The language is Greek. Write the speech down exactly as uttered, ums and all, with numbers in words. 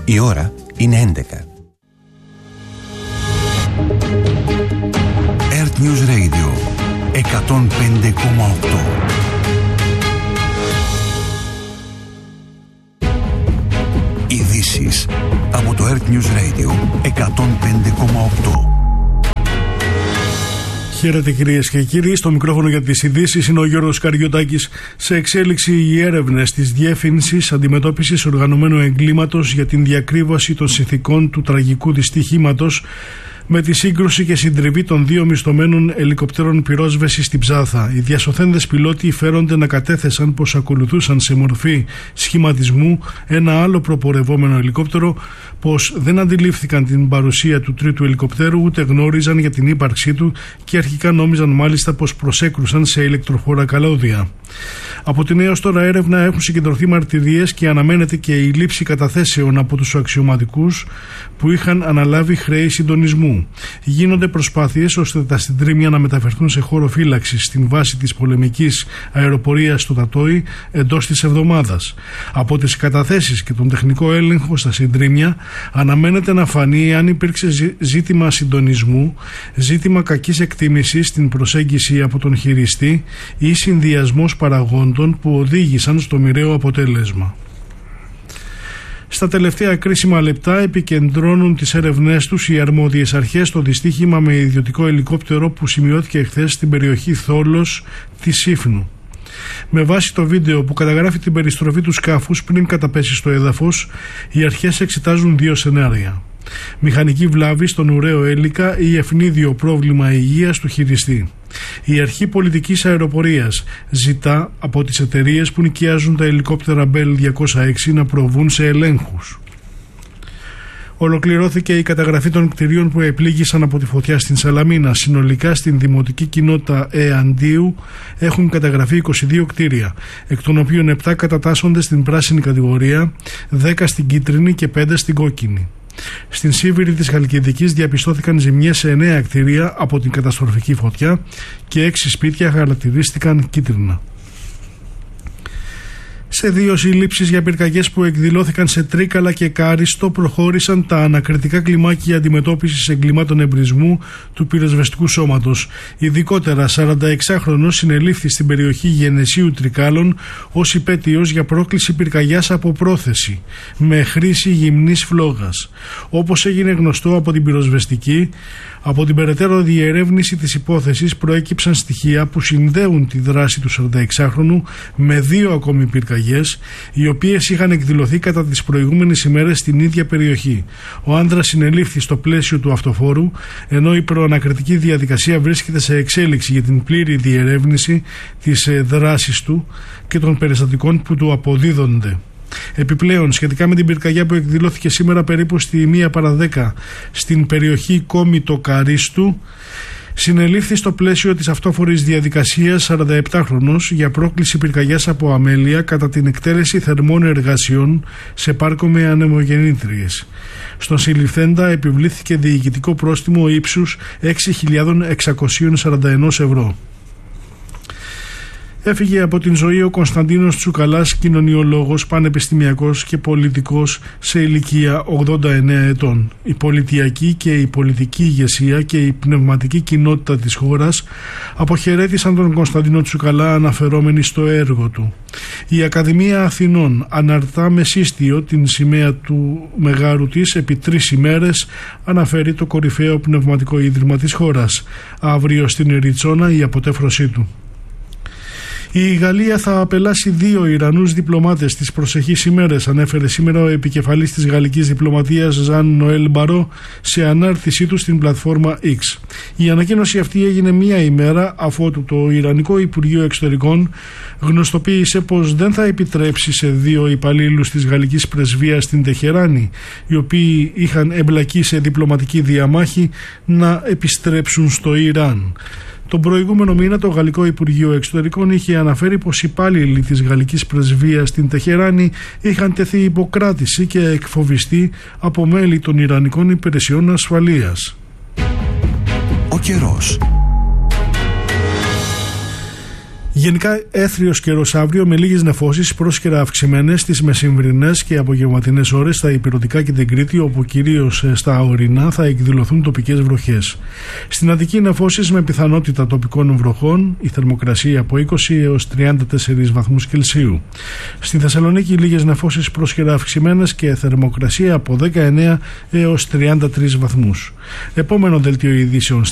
Η ώρα είναι έντεκα. Earth News Radio εκατόν πέντε κόμμα οκτώ. Ειδήσεις από το Earth News Radio εκατόν πέντε κόμμα οκτώ. Χαίρετε κυρίες και κύριοι, στο μικρόφωνο για τις ειδήσεις είναι ο Γιώργος Καριωτάκης. Σε εξέλιξη οι έρευνες της Διεύθυνσης Αντιμετώπισης Οργανωμένου Εγκλήματος για την διακρύβωση των συνθηκών του τραγικού δυστυχήματος με τη σύγκρουση και συντριβή των δύο μισθωμένων ελικοπτέρων πυρόσβεσης στην Ψάθα. Οι διασωθέντες πιλότοι φέρονται να κατέθεσαν πως ακολουθούσαν σε μορφή σχηματισμού ένα άλλο προπορευόμενο ελικόπτερο, πως δεν αντιλήφθηκαν την παρουσία του τρίτου ελικοπτέρου ούτε γνώριζαν για την ύπαρξή του και αρχικά νόμιζαν μάλιστα πως προσέκρουσαν σε ηλεκτροφόρα καλώδια. Από την έως τώρα έρευνα έχουν συγκεντρωθεί μαρτυρίες και αναμένεται και η λήψη καταθέσεων από τους αξιωματικούς που είχαν αναλάβει χρέη συντονισμού. Γίνονται προσπάθειες ώστε τα συντρίμμια να μεταφερθούν σε χώρο φύλαξης στην βάση της πολεμικής αεροπορίας του Τατόι εντός της εβδομάδας. Από τις καταθέσεις και τον τεχνικό έλεγχο στα συντρίμμια αναμένεται να φανεί αν υπήρξε ζήτημα συντονισμού, ζήτημα κακής εκτίμησης στην προσέγγιση από τον χειριστή ή συνδυασμός παραγόντων που οδήγησαν στο μοιραίο αποτέλεσμα. Στα τελευταία κρίσιμα λεπτά επικεντρώνουν τις έρευνές τους οι αρμόδιες αρχές στο δυστύχημα με ιδιωτικό ελικόπτερο που σημειώθηκε εχθές στην περιοχή Θόλος της Σύφνου. Με βάση το βίντεο που καταγράφει την περιστροφή του σκάφους πριν καταπέσει στο έδαφος, οι αρχές εξετάζουν δύο σενάρια. Μηχανική βλάβη στον ουραίο έλικα ή ευνίδιο πρόβλημα υγείας του χειριστή. Η Αρχή Πολιτικής Αεροπορίας ζητά από τις εταιρείες που νοικιάζουν τα ελικόπτερα Μπέλ διακόσια έξι να προβούν σε ελέγχους. Ολοκληρώθηκε η καταγραφή των κτηρίων που επλήγησαν από τη φωτιά στην Σαλαμίνα. Συνολικά στην δημοτική κοινότητα Εαντίου έχουν καταγραφεί είκοσι δύο κτίρια, εκ των οποίων επτά κατατάσσονται στην πράσινη κατηγορία, δέκα στην κίτρινη και πέντε στην κόκκινη. Στην Σίβηρη της Χαλκιδικής διαπιστώθηκαν ζημιές σε εννέα κτίρια από την καταστροφική φωτιά και έξι σπίτια χαρακτηρίστηκαν κίτρινα. Σε δύο συλλήψεις για πυρκαγιές που εκδηλώθηκαν σε Τρίκαλα και Κάριστο προχώρησαν τα ανακριτικά κλιμάκια αντιμετώπισης εγκλημάτων εμπρισμού του πυροσβεστικού σώματος. Ειδικότερα, σαρανταεξάχρονος συνελήφθη στην περιοχή Γενεσίου Τρικάλων ως υπέτειος για πρόκληση πυρκαγιάς από πρόθεση με χρήση γυμνής φλόγας. Όπως έγινε γνωστό από την πυροσβεστική, από την περαιτέρω διερεύνηση της υπόθεσης προέκυψαν στοιχεία που συνδέουν τη δράση του σαρανταεξάχρονου με δύο ακόμη πυρκαγιές, οι οποίες είχαν εκδηλωθεί κατά τις προηγούμενες ημέρες στην ίδια περιοχή. Ο άνδρας συνελήφθη στο πλαίσιο του αυτοφόρου, ενώ η προανακριτική διαδικασία βρίσκεται σε εξέλιξη για την πλήρη διερεύνηση της δράσης του και των περιστατικών που του αποδίδονται. Επιπλέον, σχετικά με την πυρκαγιά που εκδηλώθηκε σήμερα περίπου στη μία παρά δέκα στην περιοχή Κόμιτο Καρίστου, συνελήφθη στο πλαίσιο της αυτόφορης διαδικασίας σαρανταεπτάχρονος για πρόκληση πυρκαγιάς από αμέλεια κατά την εκτέλεση θερμών εργασιών σε πάρκο με ανεμογεννήτριες. Στον συλληφθέντα επιβλήθηκε διοικητικό πρόστιμο ύψους έξι χιλιάδες εξακόσια σαράντα ένα ευρώ. Έφυγε από την ζωή ο Κωνσταντίνος Τσουκαλάς, κοινωνιολόγος, πανεπιστημιακός και πολιτικός σε ηλικία ογδόντα εννέα ετών. Η πολιτιακή και η πολιτική ηγεσία και η πνευματική κοινότητα της χώρας αποχαιρέτησαν τον Κωνσταντίνο Τσουκαλά αναφερόμενοι στο έργο του. Η Ακαδημία Αθηνών αναρτά με σύστιο την σημαία του μεγάρου της επί τρεις ημέρες, αναφέρει το κορυφαίο πνευματικό ίδρυμα της χώρας. Αύριο στην Εριτσόνα η αποτέφρωσή του. Η Γαλλία θα απελάσει δύο Ιρανούς διπλωμάτες τις προσεχείς ημέρες, ανέφερε σήμερα ο επικεφαλής της γαλλικής διπλωματίας Ζαν Νοέλ Μπαρό σε ανάρτησή του στην πλατφόρμα X. Η ανακοίνωση αυτή έγινε μία ημέρα αφότου το Ιρανικό Υπουργείο Εξωτερικών γνωστοποίησε πως δεν θα επιτρέψει σε δύο υπαλλήλους της γαλλικής πρεσβείας στην Τεχεράνη, οι οποίοι είχαν εμπλακεί σε διπλωματική διαμάχη, να επιστρέψουν στο Ιράν. Τον προηγούμενο μήνα το Γαλλικό Υπουργείο Εξωτερικών είχε αναφέρει πως οι υπάλληλοι της γαλλικής πρεσβείας στην Τεχεράνη είχαν τεθεί υποκράτηση και εκφοβιστεί από μέλη των Ιρανικών υπηρεσιών ασφαλείας. Ο καιρός. Γενικά έθριος καιρός αύριο με λίγες νεφώσεις πρόσκαιρα αυξημένες στις μεσημβρινές και απογευματινές ώρες στα Ηπειρωτικά και την Κρήτη, όπου κυρίως στα ορεινά θα εκδηλωθούν τοπικές βροχές. Στην Αττική νεφώσεις με πιθανότητα τοπικών βροχών, η θερμοκρασία από είκοσι έως τριάντα τέσσερις βαθμούς Κελσίου. Στη Θεσσαλονίκη λίγες νεφώσεις πρόσκαιρα αυξημένες και θερμοκρασία από δεκαεννέα έως τριάντα τρεις βαθμούς. Επόμενο δελτίο ειδήσεων